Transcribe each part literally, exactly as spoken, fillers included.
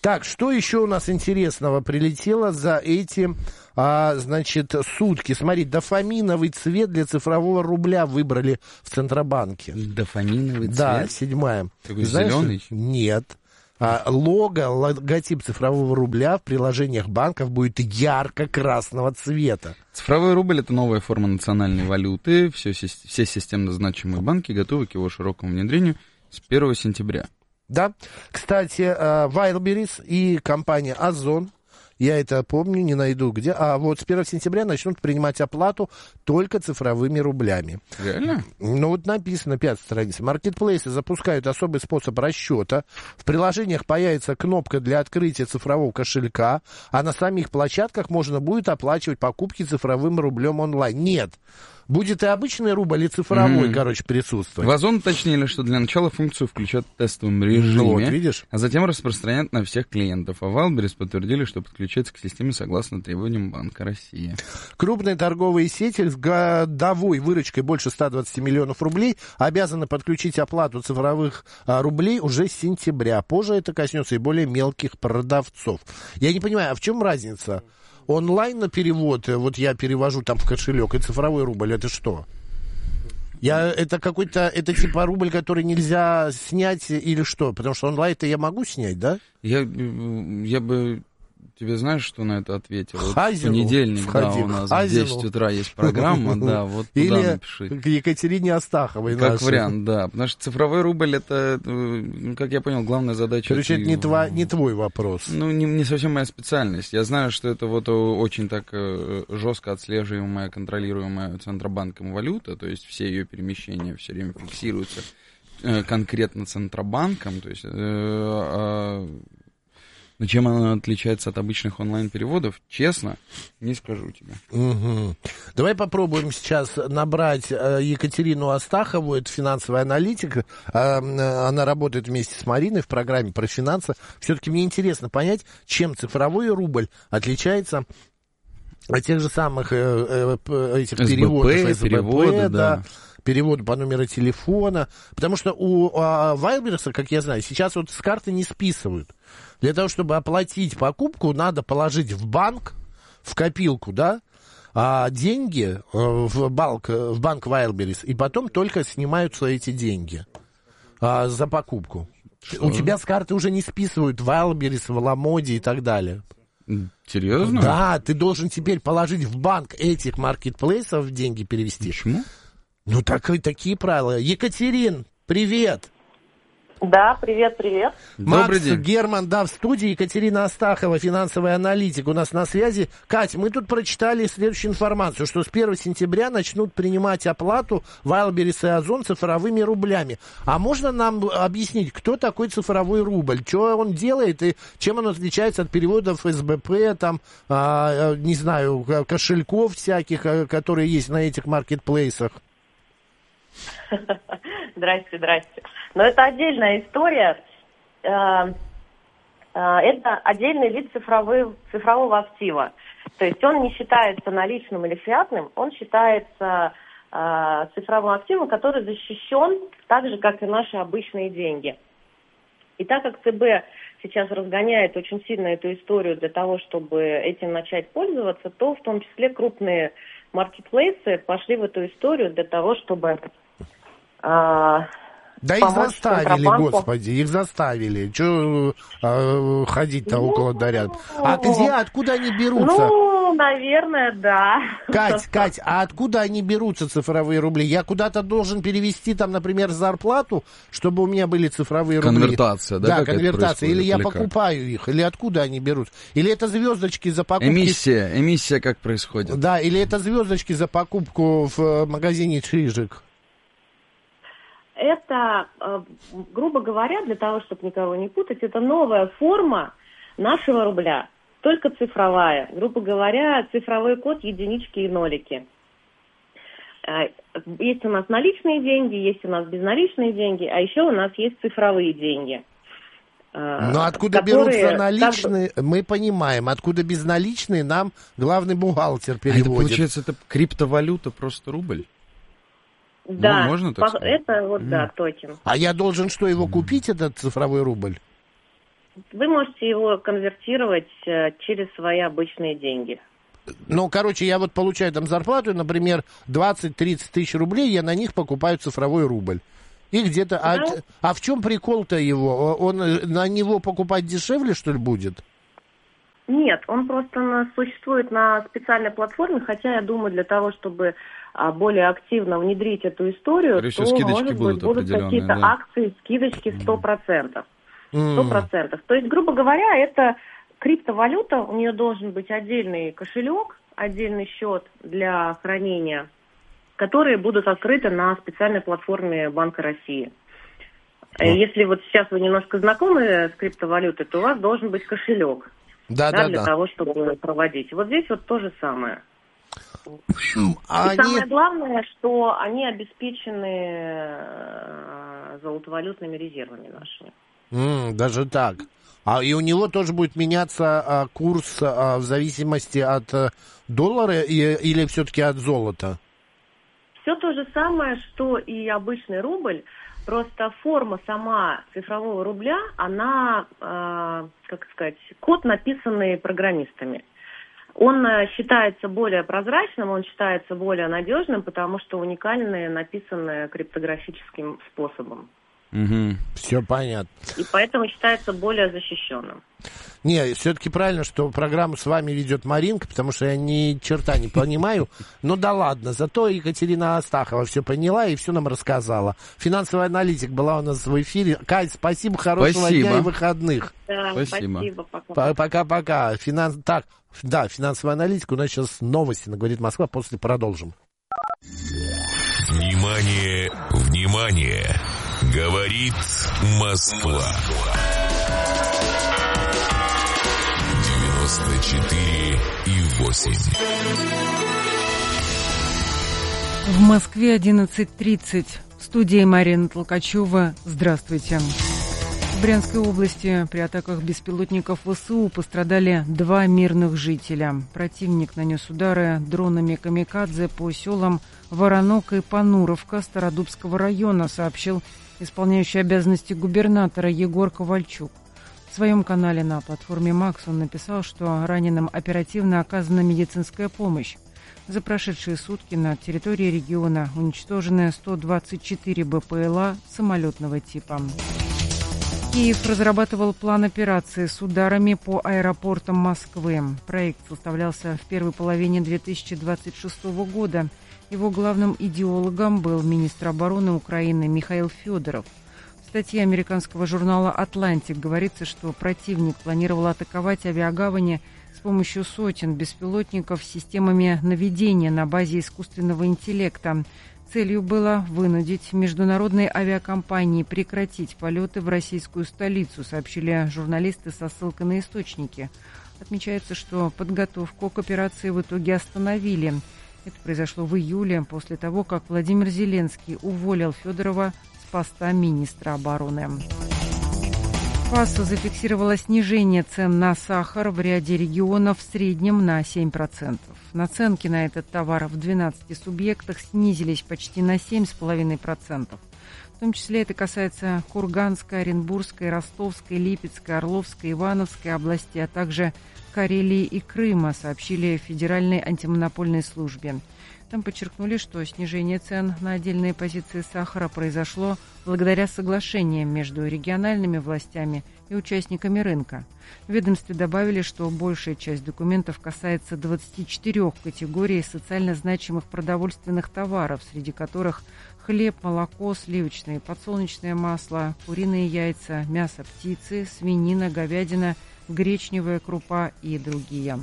Так, что еще у нас интересного прилетело за эти, а, значит, сутки? Смотри, дофаминовый цвет для цифрового рубля выбрали в Центробанке. Дофаминовый цвет? Да, седьмая. Такой зеленый? Нет. А, лого, логотип цифрового рубля в приложениях банков будет ярко-красного цвета. Цифровой рубль — это новая форма национальной валюты. Все, все системно значимые банки готовы к его широкому внедрению с первого сентября. Да. Кстати, Wildberries и компания Озон, я это помню, не найду где, а вот с первого сентября начнут принимать оплату только цифровыми рублями. Реально? Ну вот написано, пятая страница. Маркетплейсы запускают особый способ расчета. В приложениях появится кнопка для открытия цифрового кошелька, а на самих площадках можно будет оплачивать покупки цифровым рублем онлайн. Нет. Будет и обычный рубль, и цифровой, mm-hmm. короче, присутствовать. В Озон уточнили, что для начала функцию включат в тестовом режиме, ну, вот, видишь? А затем распространят на всех клиентов. А Wildberries подтвердили, что подключается к системе согласно требованиям Банка России. Крупные торговые сети с годовой выручкой больше ста двадцати миллионов рублей обязаны подключить оплату цифровых а, рублей уже с сентября. Позже это коснется и более мелких продавцов. Я не понимаю, а в чем разница? Онлайн на перевод, вот я перевожу там в кошелек, и цифровой рубль, это что? Я, это какой-то, это типа рубль, который нельзя снять или что? Потому что онлайн-то я могу снять, да? Я, я бы... Тебе знаешь, что на это ответил? Вот в понедельник, да, у нас в десять утра есть программа, да, вот туда или напиши. К Екатерине Астаховой. Как нашей. Вариант, да. Потому что цифровой рубль — это, как я понял, главная задача... Короче, это не, тва, не твой вопрос. Ну, не, не совсем моя специальность. Я знаю, что это вот очень так жестко отслеживаемая, контролируемая Центробанком валюта, то есть все ее перемещения все время фиксируются конкретно Центробанком, то есть... Но чем она отличается от обычных онлайн-переводов, честно, не скажу тебе. Угу. Давай попробуем сейчас набрать Екатерину Астахову, это финансовая аналитик. Она работает вместе с Мариной в программе про финансы. Все-таки мне интересно понять, чем цифровой рубль отличается от тех же самых этих СБП, переводов. СБП, переводы, да. да. Переводы по номеру телефона. Потому что у Wildberries, как я знаю, сейчас вот с карты не списывают. Для того, чтобы оплатить покупку, надо положить в банк, в копилку, да, а деньги в банк, в банк Wildberries, и потом только снимаются эти деньги а, за покупку. Что? У тебя с карты уже не списывают Wildberries, в Ламоде и так далее. Серьезно? Да, ты должен теперь положить в банк этих маркетплейсов деньги перевести. Почему? Ну, так, такие правила. Екатерин, привет! Да, привет, привет. Макс Герман, да, в студии. Екатерина Астахова, финансовый аналитик, у нас на связи. Кать, мы тут прочитали следующую информацию, что с первого сентября начнут принимать оплату Wildberries и Озон цифровыми рублями. А можно нам объяснить, кто такой цифровой рубль, что он делает и чем он отличается от переводов СБП, там, а, не знаю, кошельков всяких, которые есть на этих маркетплейсах? Здрасте, здрасте. Но это отдельная история. Это отдельный вид цифровой, цифрового актива. То есть он не считается наличным или фиатным, он считается цифровым активом, который защищен так же, как и наши обычные деньги. И так как ЦБ сейчас разгоняет очень сильно эту историю для того, чтобы этим начать пользоваться, то в том числе крупные маркетплейсы пошли в эту историю для того, чтобы... А, да их заставили, господи, их заставили. Че а, ходить-то ну, около дарят? А где, откуда они берутся? Ну, наверное, да. Кать, Кать, а откуда они берутся, цифровые рубли? Я куда-то должен перевести, там, например, зарплату, чтобы у меня были цифровые рубли. Конвертация, да? Да, конвертация. Или я или покупаю как? их, или откуда они берут? Или это звездочки за покупку? Эмиссия, эмиссия как происходит? Да, или это звездочки за покупку в магазине Чижик? Это, грубо говоря, для того, чтобы никого не путать, это новая форма нашего рубля, только цифровая. Грубо говоря, цифровой код, единички и нолики. Есть у нас наличные деньги, есть у нас безналичные деньги, а еще у нас есть цифровые деньги. Но откуда которые, берутся наличные, как... мы понимаем. Откуда безналичные, нам главный бухгалтер переводит. А это, получается, это криптовалюта, просто рубль? Да, ну, можно так это вот, mm. да, токен. А я должен что, его купить, этот цифровой рубль? Вы можете его конвертировать через свои обычные деньги. Ну, короче, я вот получаю там зарплату, например, двадцать-тридцать тысяч рублей, я на них покупаю цифровой рубль. И где-то... Да? А, а в чем прикол-то его? Он на него покупать дешевле, что ли, будет? Нет, он просто на, существует на специальной платформе, хотя, я думаю, для того, чтобы а, более активно внедрить эту историю, Еще то, скидочки может будут быть, будут какие-то да. акции, скидочки сто процентов. сто процентов. То есть, грубо говоря, это криптовалюта, у нее должен быть отдельный кошелек, отдельный счет для хранения, которые будут открыты на специальной платформе Банка России. Если вот сейчас вы немножко знакомы с криптовалютой, то у вас должен быть кошелек. Да, да, для да. того, чтобы проводить. Вот здесь вот то же самое. А И они... самое главное, что они обеспечены золотовалютными резервами нашими. Mm, даже так. А и у него тоже будет меняться а, курс а, в зависимости от а, доллара и, или все-таки от золота? Все то же самое, что и обычный рубль. Просто форма сама цифрового рубля, она, э, как сказать, код, написанный программистами. Он э, считается более прозрачным, он считается более надежным, потому что уникальные написаны криптографическим способом. Угу, все понятно. И поэтому считается более защищенным. Не, все-таки правильно, что программу с вами ведет Маринка, потому что я ни черта не понимаю. Ну да ладно, зато Екатерина Астахова все поняла и все нам рассказала. Финансовый аналитик была у нас в эфире. Кать, спасибо, хорошего спасибо. Дня и выходных. Да, спасибо. спасибо пока. Пока-пока. Финанс... Так, да, финансовый аналитик. У нас сейчас новости на «Говорит Москва», после продолжим. Внимание, внимание! Говорит Москва. девяносто четыре и восемь. В Москве одиннадцать тридцать. В студии Марина Толкачева. Здравствуйте. В Брянской области при атаках беспилотников ВСУ пострадали два мирных жителя. Противник нанес удары дронами «Камикадзе» по селам Воронок и Понуровка Стародубского района, сообщил исполняющий обязанности губернатора Егор Ковальчук. В своем канале на платформе «Макс» он написал, что раненым оперативно оказана медицинская помощь. За прошедшие сутки на территории региона уничтожены сто двадцать четыре БПЛА самолетного типа. Киев разрабатывал план операции с ударами по аэропортам Москвы. Проект составлялся в первой половине две тысячи двадцать шестого года. Его главным идеологом был министр обороны Украины Михаил Федоров. В статье американского журнала «Атлантик» говорится, что противник планировал атаковать авиагавани с помощью сотен беспилотников с системами наведения на базе искусственного интеллекта. Целью было вынудить международные авиакомпании прекратить полеты в российскую столицу, сообщили журналисты со ссылкой на источники. Отмечается, что подготовку к операции в итоге остановили. Это произошло в июле, после того, как Владимир Зеленский уволил Федорова с поста министра обороны. ФАСО зафиксировала снижение цен на сахар в ряде регионов в среднем на семь процентов. Наценки на этот товар в двенадцати субъектах снизились почти на семь целых пять десятых процента. В том числе это касается Курганской, Оренбургской, Ростовской, Липецкой, Орловской, Ивановской областей, а также Карелии и Крыма, сообщили в Федеральной антимонопольной службе. Там подчеркнули, что снижение цен на отдельные позиции сахара произошло благодаря соглашениям между региональными властями и участниками рынка. В ведомстве добавили, что большая часть документов касается двадцати четырёх категорий социально значимых продовольственных товаров, среди которых хлеб, молоко, сливочное и подсолнечное масло, куриные яйца, мясо птицы, свинина, говядина, гречневая крупа и другие.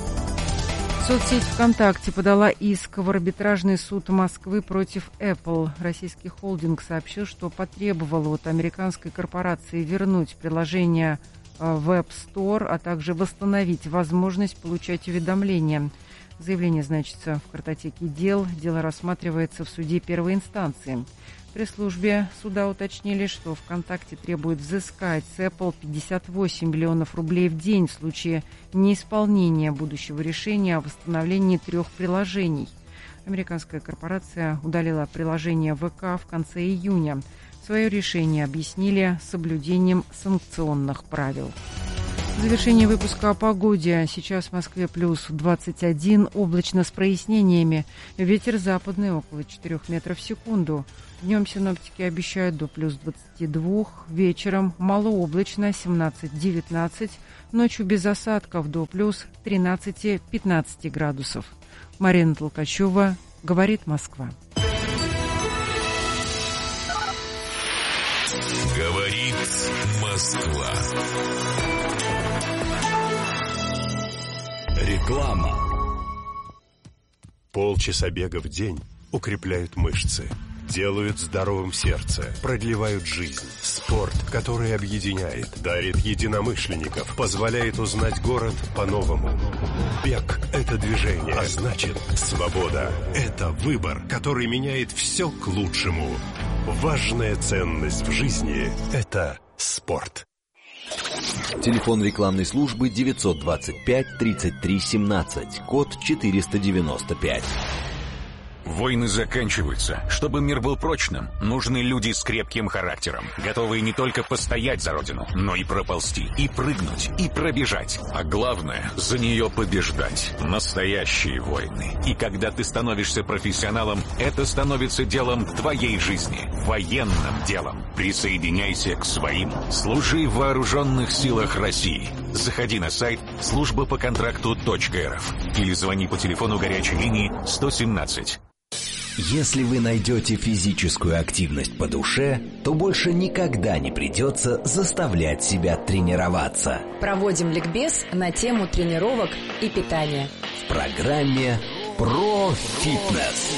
Соцсеть ВКонтакте подала иск в арбитражный суд Москвы против Apple. Российский холдинг сообщил, что потребовал от американской корпорации вернуть приложение в App Store, а также восстановить возможность получать уведомления. Заявление значится в картотеке дел. Дело рассматривается в суде первой инстанции. В пресс-службе суда уточнили, что ВКонтакте требует взыскать с Apple пятьдесят восемь миллионов рублей в день в случае неисполнения будущего решения о восстановлении трех приложений. Американская корпорация удалила приложение ВК в конце июня. Свое решение объяснили соблюдением санкционных правил. В завершении выпуска о погоде. Сейчас в Москве плюс двадцать один, облачно с прояснениями. Ветер западный около четырёх метров в секунду. Днем синоптики обещают до плюс двадцати двух. Вечером малооблачно семнадцать-девятнадцать. Ночью без осадков до плюс тринадцати-пятнадцати градусов. Марина Толкачева, говорит Москва. Говорит Москва. Реклама. Полчаса бега в день укрепляют мышцы, делают здоровым сердце, продлевают жизнь. Спорт, который объединяет, дарит единомышленников, позволяет узнать город по-новому. Бег – это движение, а значит, свобода – это выбор, который меняет все к лучшему. Важная ценность в жизни – это спорт. Телефон рекламной службы девятьсот двадцать пять тридцать три семнадцать, код четыреста девяносто пять. Войны заканчиваются. Чтобы мир был прочным, нужны люди с крепким характером, готовые не только постоять за родину, но и проползти, и прыгнуть, и пробежать. А главное, за нее побеждать. Настоящие войны. И когда ты становишься профессионалом, это становится делом твоей жизни. Военным делом. Присоединяйся к своим. Служи в вооруженных силах России. Заходи на сайт служба по контракту точка рф или звони по телефону горячей линии сто семнадцать. Если вы найдете физическую активность по душе, то больше никогда не придется заставлять себя тренироваться. Проводим ликбез на тему тренировок и питания. В программе «Про фитнес».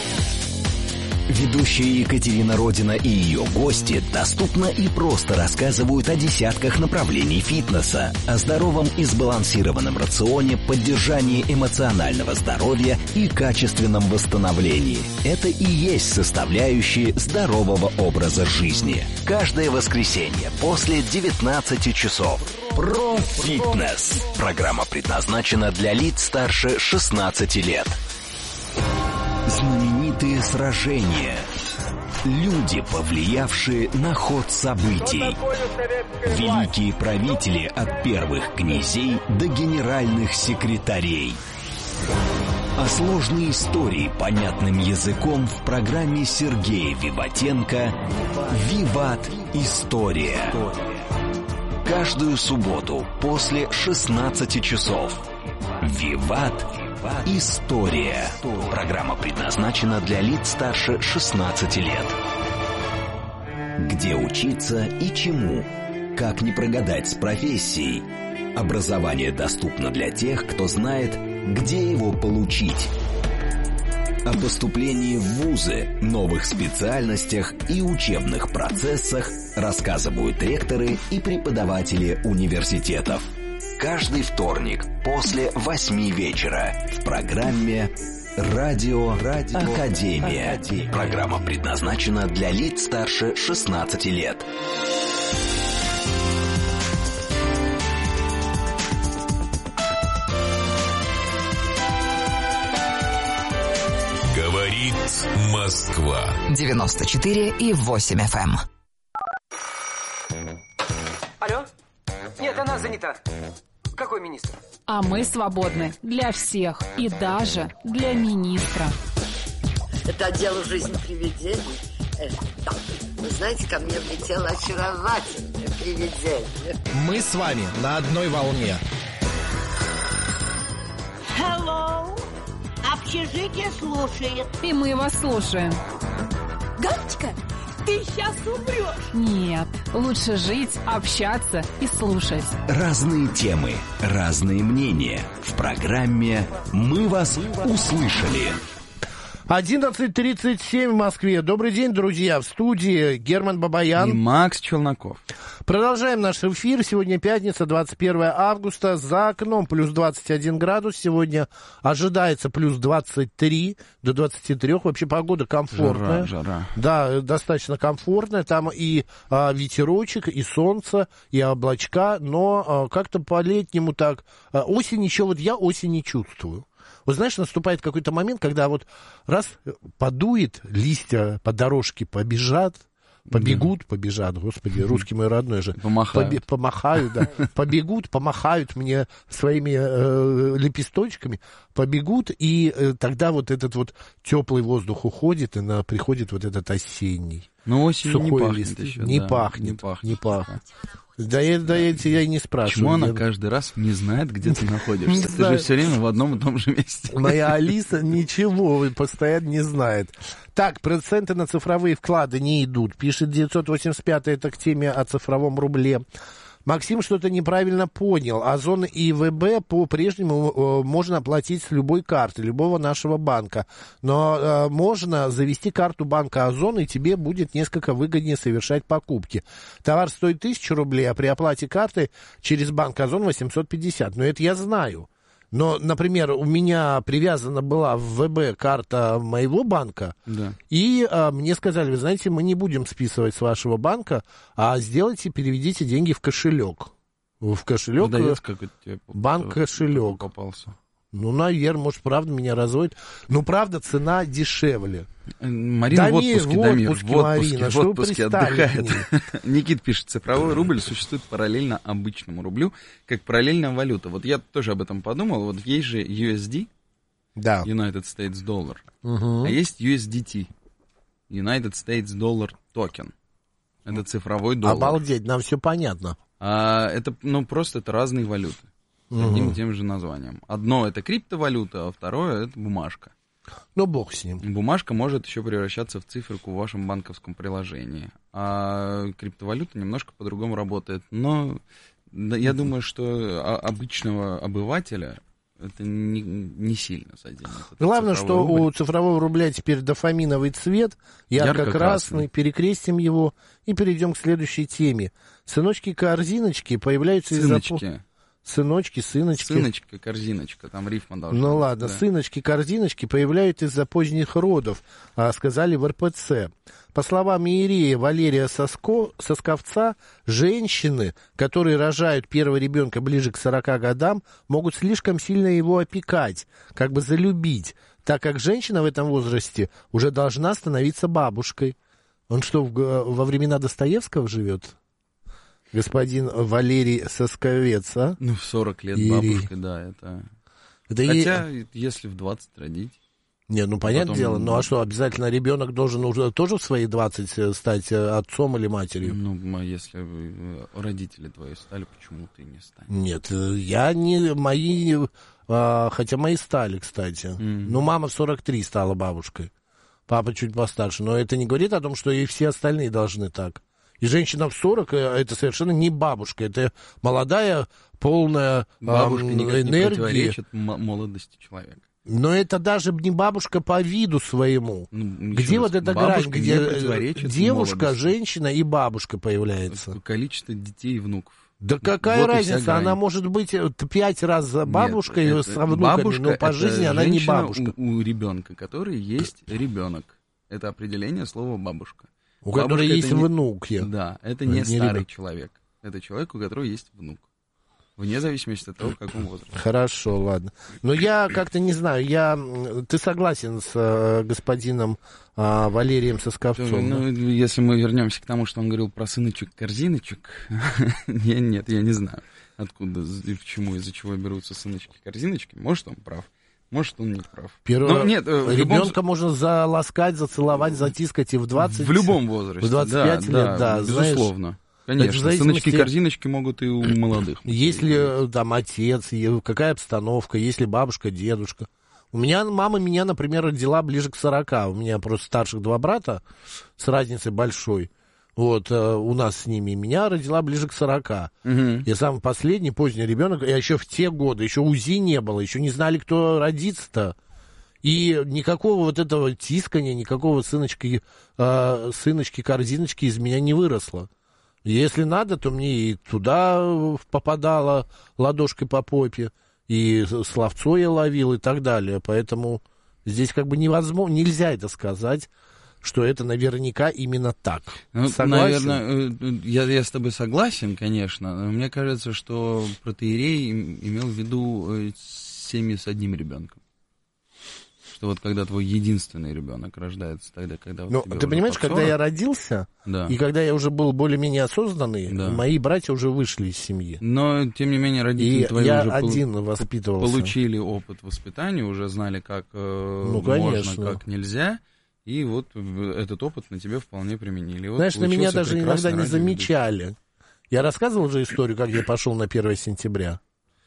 Ведущая Екатерина Родина и ее гости доступно и просто рассказывают о десятках направлений фитнеса, о здоровом и сбалансированном рационе, поддержании эмоционального здоровья и качественном восстановлении. Это и есть составляющие здорового образа жизни. Каждое воскресенье после девятнадцати часов. Про фитнес. Программа предназначена для лиц старше шестнадцати лет. Знаменитые сражения. Люди, повлиявшие на ход событий. Великие правители от первых князей до генеральных секретарей. А сложные истории понятным языком в программе Сергея Виватенко «Виват. История». Каждую субботу после шестнадцати часов. «Виват. История». Программа предназначена для лиц старше шестнадцати лет. Где учиться и чему? Как не прогадать с профессией? Образование доступно для тех, кто знает, где его получить. О поступлении в вузы, новых специальностях и учебных процессах рассказывают ректоры и преподаватели университетов. Каждый вторник после восьми вечера в программе «Радио, Радио Академия». Академия. Программа предназначена для лиц старше шестнадцати лет. Говорит Москва. девяносто четыре и восемь эф эм. Алло? Нет, она занята. Какой министр? А мы свободны для всех и даже для министра. Это отдел «Жизнь привидений». Э, да. Вы знаете, ко мне влетело очаровательное привидение. Мы с вами на одной волне. Hello. Общежитие слушает. И мы вас слушаем. Галочка, ты сейчас умрешь. Нет, лучше жить, общаться и слушать. Разные темы, разные мнения. В программе «Мы вас услышали». одиннадцать тридцать семь в Москве. Добрый день, друзья. В студии Герман Бабаян. И Макс Челноков. Продолжаем наш эфир. Сегодня пятница, двадцать первое августа. За окном плюс двадцать один градус. Сегодня ожидается плюс двадцать три до двадцати трёх. Вообще погода комфортная. Жара, жара. Да, достаточно комфортная. Там и а, ветерочек, и солнце, и облачка. Но а, как-то по-летнему так. А, осень еще, вот я осень не чувствую. Вот знаешь, наступает какой-то момент, когда вот раз подует, листья по дорожке побежат, Побегут, побежат, господи, русский мой родной же. Помахают. Побе- помахают, да. Побегут, помахают мне своими э, лепесточками, побегут, и э, тогда вот этот вот теплый воздух уходит, и на, приходит вот этот осенний. Ну, осенью не пахнет лист. еще. Не, да, пахнет, не пахнет. Не пахнет. Да, я, да я, я и не спрашиваю. Почему она я... каждый раз не знает, где ты находишься? Не Ты знаю. же все время в одном и том же месте. Моя Алиса ничего постоянно не знает. Так, проценты на цифровые вклады не идут. Пишет девятьсот восемьдесят пять, это к теме о цифровом рубле. Максим что-то неправильно понял. Озон и ВБ по-прежнему э, можно оплатить с любой карты, любого нашего банка. Но э, можно завести карту банка Озон, и тебе будет несколько выгоднее совершать покупки. Товар стоит тысячу рублей, а при оплате карты через банк Озон восемьсот пятьдесят. Но это я знаю. Но, например, у меня привязана была в ВБ карта моего банка, да. и а, мне сказали, вы знаете, мы не будем списывать с вашего банка, а сделайте, переведите деньги в кошелек. В кошелек, Продавец какой-то тебе банк-кошелек. Попался. Ну, наверное, может, правда меня разводит. Ну, правда, цена дешевле. Марина в отпуске, Дамир, в отпуске, Марина, в отпуске отдыхает. Никит пишет, цифровой рубль существует параллельно обычному рублю, как параллельная валюта. Вот я тоже об этом подумал. Вот есть же ю эс ди, да. United States Dollar, угу. а есть ю эс ди ти, United States Dollar Token. Это цифровой доллар. Обалдеть, нам все понятно. А это, ну, просто это разные валюты. С одним и тем же названием. Одно это криптовалюта, а второе это бумажка. Ну, бог с ним. Бумажка может еще превращаться в циферку в вашем банковском приложении. А криптовалюта немножко по-другому работает. Но да, я думаю, что обычного обывателя это не, не сильно заденет. Главное, что рубль. У цифрового рубля теперь дофаминовый цвет, ярко-красный. Ярко перекрестим его и перейдем к следующей теме. Сыночки-корзиночки появляются из-за... Сыночки, сыночки. Сыночка, корзиночка, там рифма должна Ну быть, ладно, да. Сыночки, корзиночки появляются из-за поздних родов, а, сказали в эр пэ цэ. По словам иерея Валерия Соско, Сосковца, женщины, которые рожают первого ребенка ближе к сорока годам, могут слишком сильно его опекать, как бы залюбить, так как женщина в этом возрасте уже должна становиться бабушкой. Он что, в, во времена Достоевского живет? Господин Валерий Сосковец, а? Ну, в сорок лет и... бабушка, да, это... это Хотя, и... если в двадцать родить... Не, ну, понятное потом... дело, ну, а что, обязательно ребенок должен уже тоже в свои двадцать стать отцом или матерью? Ну, если родители твои стали, почему ты не станешь? Нет, я не... Мои... А, хотя мои стали, кстати. Mm-hmm. Ну, мама в сорок три стала бабушкой. Папа чуть постарше. Но это не говорит о том, что и все остальные должны так. И женщина в сорок, это совершенно не бабушка, это молодая, полная бабушка эм, никак энергии. Не противоречит молодости человека. Но это даже не бабушка по виду своему. Ну, где вот эта грань, где девушка, женщина и бабушка появляется? Количество детей и внуков. Да какая вот разница? Она может быть пять раз бабушкой Нет, со внуками, но по жизни она не бабушка. У, у ребенка, который есть ребенок. Это определение слова бабушка. У которого есть не... внуки. Да, это не, не старый ребенок. Человек. Это человек, у которого есть внук. Вне зависимости от того, в каком возрасте. Хорошо, ладно. Но я как-то не знаю, я... Ты согласен с э, господином э, Валерием Сосковцом? Ну, да? Если мы вернемся к тому, что он говорил про сыночек-корзиночек, я, нет, я не знаю, откуда, к чему, из-за чего берутся сыночки-корзиночки. Может, он прав. Может, он не прав. Первого ну, нет, ребенка любом... можно заласкать, зацеловать, затискать и в двадцать... В любом возрасте, в двадцать пять да, лет, да, безусловно. Знаешь, конечно, сыночки-корзиночки могут и у молодых. Если там отец, какая обстановка, если бабушка, дедушка. У меня мама меня, например, родила ближе к сорока. У меня просто старших два брата с разницей большой. Вот, у нас с ними. Меня родила ближе к сорока. Угу. Я самый последний, поздний ребенок. Я еще в те годы, еще УЗИ не было, еще не знали, кто родится-то. И никакого вот этого тискания, никакого сыночки, э, сыночки-корзиночки из меня не выросло. Если надо, то мне и туда попадало ладошкой по попе, и словцо я ловил и так далее. Поэтому здесь как бы невозможно, нельзя это сказать, что это наверняка именно так. Ну, согласен? Наверное, я, я с тобой согласен, конечно, но мне кажется, что протоиерей имел в виду семьи с одним ребенком. Это вот когда твой единственный ребенок рождается, тогда, когда... Вот ну, тебе ты понимаешь, когда я родился, да. и когда я уже был более-менее осознанный, да. мои братья уже вышли из семьи. Но, тем не менее, родители и твои я уже один пол... воспитывался. получили опыт воспитания, уже знали, как э, ну, можно, как нельзя, и вот этот опыт на тебе вполне применили. Вот знаешь, на меня даже иногда не замечали. Я рассказывал уже историю, как я пошел на первое сентября.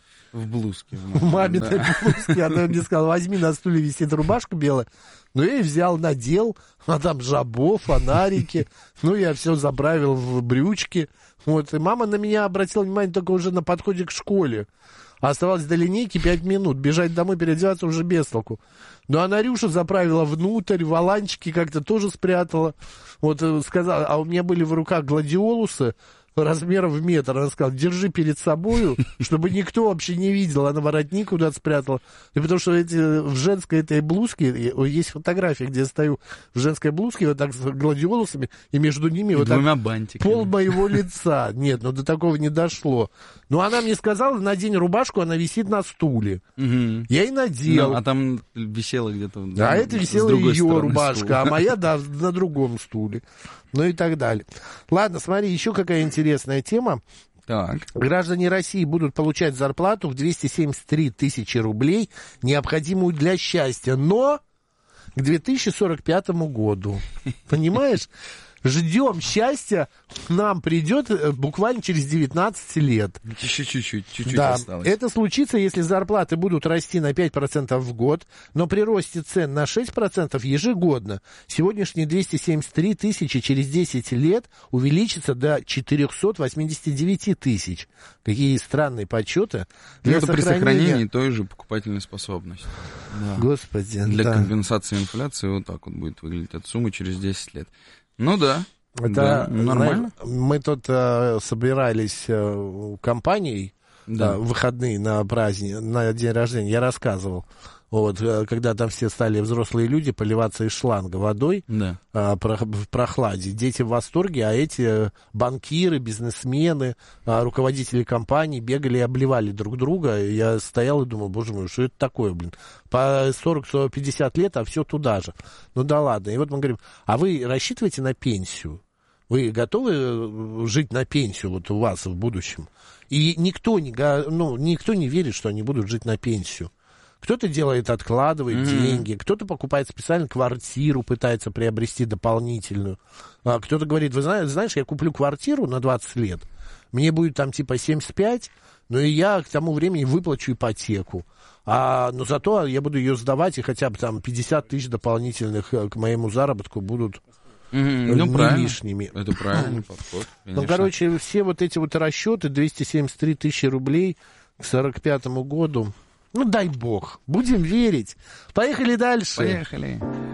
В блузке. В маминой да. блузке. Она мне сказала, возьми, на стуле висит рубашка белая. Ну, я и взял, надел, а там жабо, фонарики. Ну, я все заправил в брючки. Вот, и мама на меня обратила внимание только уже на подходе к школе. Оставалось до линейки пять минут. Бежать домой, переодеваться уже без толку. Ну, а Нарюшу заправила внутрь, валанчики как-то тоже спрятала. Вот, сказала, а у меня были в руках гладиолусы размером в метр. Она сказала, держи перед собою, чтобы никто вообще не видел. Она воротник куда-то спрятала. И потому что эти, в женской этой блузке, есть фотография, где я стою в женской блузке, вот так с гладиолусами, и между ними и вот двумя так бантиками. Пол моего лица. Нет, ну до такого не дошло. Но она мне сказала, надень рубашку, она висит на стуле. Угу. Я и надел. Ну, а там висела где-то... А да, это висела ее рубашка, стула. А моя, да, на другом стуле. Ну и так далее. Ладно, смотри, еще какая интересная тема. Так. Граждане России будут получать зарплату в двести семьдесят три тысячи рублей, необходимую для счастья, но к две тысячи сорок пятому году. Понимаешь? Ждем счастья, нам придет буквально через девятнадцать лет. Еще чуть-чуть, чуть-чуть да. осталось. Это случится, если зарплаты будут расти на пять процентов в год, но при росте цен на шесть процентов ежегодно. Сегодняшние двести семьдесят три тысячи через десять лет увеличится до четыреста восемьдесят девять тысяч. Какие странные подсчеты. Для это сохранения... при сохранении той же покупательной способности. Да. Господи. Для да. компенсации инфляции вот так вот будет выглядеть эта сумма через десять лет. Ну да, это, да, нормально. Знаешь, мы тут э, собирались э, компанией да. э, в выходные на праздник, на день рождения, я рассказывал. Вот, э, когда там все стали взрослые люди поливаться из шланга водой да. э, про, в прохладе. Дети в восторге, а эти банкиры, бизнесмены, э, руководители компаний бегали и обливали друг друга. Я стоял и думал, боже мой, что это такое, блин? По сорок-пятьдесят лет, а все туда же. Ну да ладно. И вот мы говорим, а вы рассчитываете на пенсию? Вы готовы жить на пенсию вот у вас в будущем? И никто не, ну, никто не верит, что они будут жить на пенсию. Кто-то делает, откладывает mm-hmm. деньги, кто-то покупает специально квартиру, пытается приобрести дополнительную. А кто-то говорит, вы знаете, знаешь, я куплю квартиру на двадцать лет, мне будет там типа семьдесят пять, но и я к тому времени выплачу ипотеку. А, но зато я буду ее сдавать, и хотя бы там пятьдесят тысяч дополнительных к моему заработку будут mm-hmm. ну, не правильно. лишними. Это правильный подход. Ну, короче, все вот эти вот расчеты, двести семьдесят три тысячи рублей к сорок пятому году... Ну, дай бог. Будем верить. Поехали дальше. Поехали.